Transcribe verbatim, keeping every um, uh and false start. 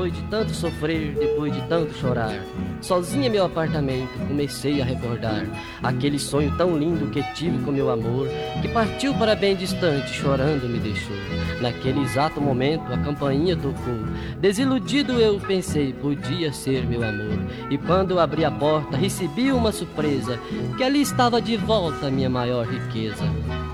Depois de tanto sofrer, depois de tanto chorar, sozinha em meu apartamento, comecei a recordar aquele sonho tão lindo que tive com meu amor, que partiu para bem distante, chorando me deixou. Naquele exato momento a campainha tocou. Desiludido eu pensei, podia ser meu amor. E quando eu abri a porta, recebi uma surpresa, que ali estava de volta a minha maior riqueza.